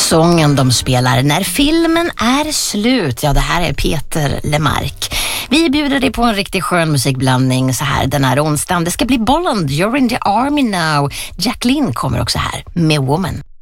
Sången de spelar när filmen är slut. Ja, det här är Peter Lemark. Vi bjuder dig på en riktigt skön musikblandning så här den här onsdagen. Det ska bli Bolland, You're in the Army Now. Jacqueline kommer också här med Woman.